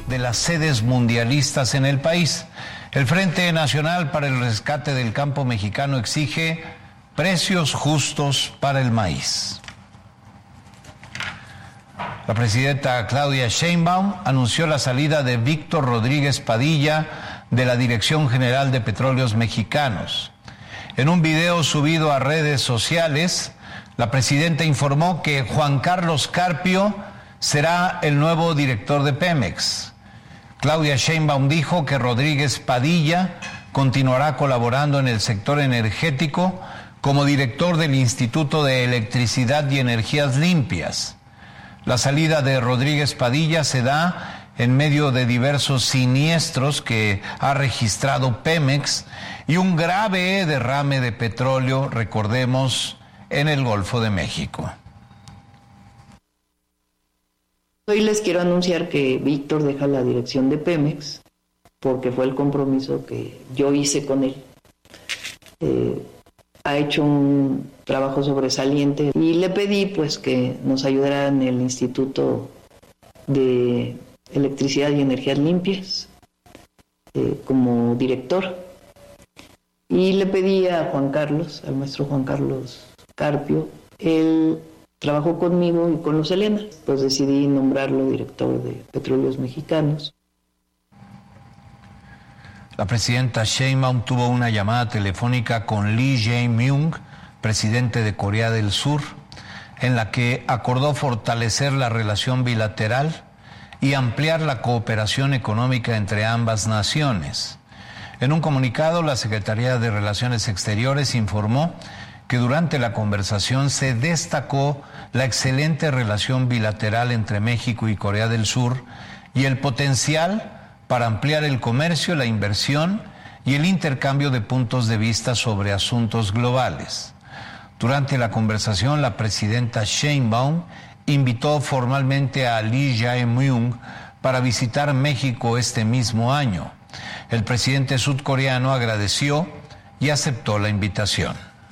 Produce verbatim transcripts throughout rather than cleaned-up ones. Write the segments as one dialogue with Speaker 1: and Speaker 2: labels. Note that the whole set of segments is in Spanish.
Speaker 1: de las sedes mundialistas en el país. El Frente Nacional para el Rescate del Campo Mexicano exige precios justos para el maíz. La presidenta Claudia Sheinbaum anunció la salida de Víctor Rodríguez Padilla de la Dirección General de Petróleos Mexicanos. En un video subido a redes sociales, la presidenta informó que Juan Carlos Carpio será el nuevo director de Pemex. Claudia Sheinbaum dijo que Rodríguez Padilla continuará colaborando en el sector energético como director del Instituto de Electricidad y Energías Limpias. La salida de Rodríguez Padilla se da en medio de diversos siniestros que ha registrado Pemex y un grave derrame de petróleo, recordemos, en el Golfo de México.
Speaker 2: Hoy les quiero anunciar que Víctor deja la dirección de Pemex porque fue el compromiso que yo hice con él. Eh, ha hecho un trabajo sobresaliente y le pedí pues que nos ayudara en el Instituto de Electricidad y Energías Limpias eh, como director. Y le pedí a Juan Carlos, al maestro Juan Carlos Carpio, él trabajó conmigo y con los Elena, pues decidí nombrarlo director de Petróleos Mexicanos.
Speaker 1: La presidenta Sheinbaum tuvo una llamada telefónica con Lee Jae-myung, presidente de Corea del Sur, en la que acordó fortalecer la relación bilateral y ampliar la cooperación económica entre ambas naciones. En un comunicado, la Secretaría de Relaciones Exteriores informó que durante la conversación se destacó la excelente relación bilateral entre México y Corea del Sur y el potencial para ampliar el comercio, la inversión y el intercambio de puntos de vista sobre asuntos globales. Durante la conversación, la presidenta Sheinbaum invitó formalmente a Lee Jae-myung para visitar México este mismo año. El presidente sudcoreano agradeció y aceptó la invitación.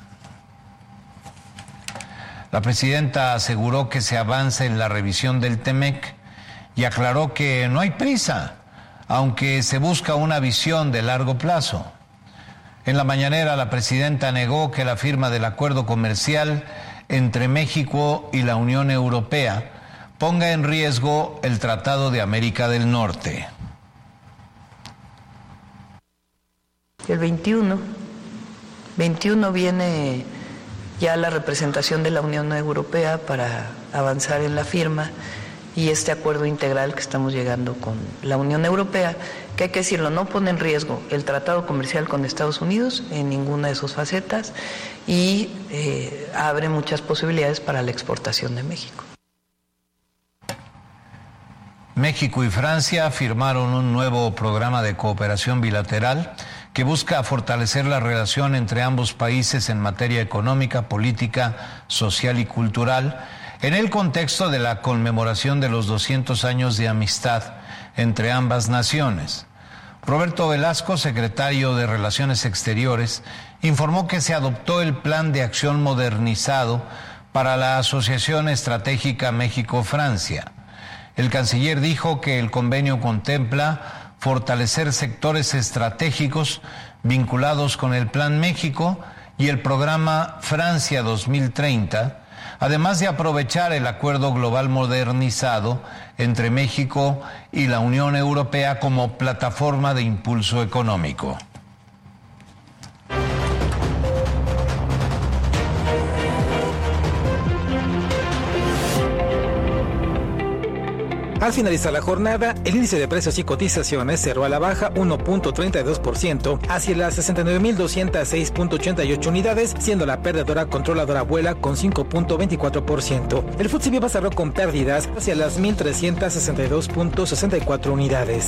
Speaker 1: La presidenta aseguró que se avanza en la revisión del TEMEC y aclaró que no hay prisa, aunque se busca una visión de largo plazo. En la mañanera, la presidenta negó que la firma del acuerdo comercial entre México y la Unión Europea ponga en riesgo el Tratado de América del Norte.
Speaker 2: El veintiuno, veintiuno viene ya la representación de la Unión Europea para avanzar en la firma y este acuerdo integral que estamos llegando con la Unión Europea, que hay que decirlo, no pone en riesgo el tratado comercial con Estados Unidos en ninguna de sus facetas y eh, abre muchas posibilidades para la exportación de México.
Speaker 1: México y Francia firmaron un nuevo programa de cooperación bilateral que busca fortalecer la relación entre ambos países en materia económica, política, social y cultural, en el contexto de la conmemoración de los doscientos años de amistad entre ambas naciones. Roberto Velasco, secretario de Relaciones Exteriores, informó que se adoptó el Plan de Acción Modernizado para la Asociación Estratégica México-Francia. El canciller dijo que el convenio contempla fortalecer sectores estratégicos vinculados con el Plan México y el programa Francia dos mil treinta, además de aprovechar el acuerdo global modernizado entre México y la Unión Europea como plataforma de impulso económico.
Speaker 3: Al finalizar la jornada, el índice de precios y cotizaciones cerró a la baja uno punto treinta y dos por ciento hacia las sesenta y nueve mil doscientos seis punto ochenta y ocho unidades, siendo la perdedora controladora Vuela con cinco punto veinticuatro por ciento. El F T S E Viva cerró con pérdidas hacia las mil trescientos sesenta y dos punto sesenta y cuatro unidades.